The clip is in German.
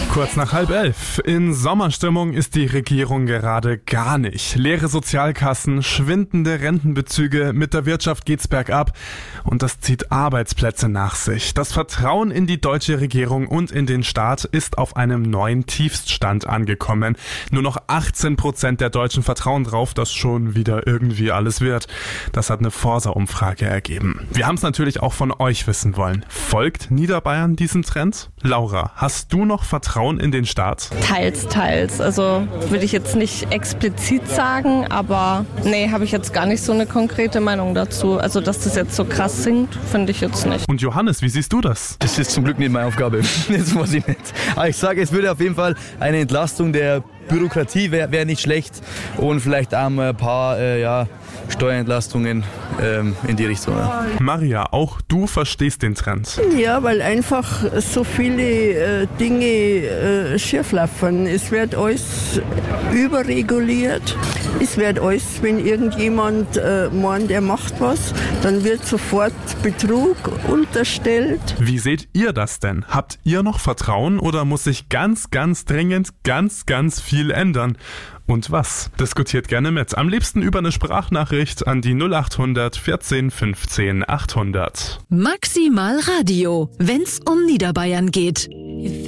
Kurz nach 10:30. In Sommerstimmung ist die Regierung gerade gar nicht. Leere Sozialkassen, schwindende Rentenbezüge, mit der Wirtschaft geht's bergab und das zieht Arbeitsplätze nach sich. Das Vertrauen in die deutsche Regierung und in den Staat ist auf einem neuen Tiefststand angekommen. Nur noch 18% der Deutschen vertrauen drauf, dass schon wieder irgendwie alles wird. Das hat eine Forsa-Umfrage ergeben. Wir haben es natürlich auch von euch wissen wollen. Folgt Niederbayern diesem Trend? Laura, hast du noch Vertrauen in den Staat? Teils, teils. Also würde ich jetzt nicht explizit sagen, aber nee, habe ich jetzt gar nicht so eine konkrete Meinung dazu. Also dass das jetzt so krass sinkt, finde ich jetzt nicht. Und Johannes, wie siehst du das? Das ist zum Glück nicht meine Aufgabe. Das weiß ich nicht. Aber ich sage, es würde auf jeden Fall eine Entlastung der Bürokratie wär nicht schlecht und vielleicht auch ein paar Steuerentlastungen in die Richtung. Ja. Maria, auch du verstehst den Trend. Ja, weil einfach so viele Dinge schieflaufen. Es wird alles überreguliert. Es wird alles, wenn irgendjemand meint, er macht was, dann wird sofort Betrug unterstellt. Wie seht ihr das denn? Habt ihr noch Vertrauen oder muss sich ganz, ganz dringend ganz viel ändern? Und was? Diskutiert gerne mit. Am liebsten über eine Sprachnachricht an die 0800 14 15 800. Maximal Radio, wenn's um Niederbayern geht.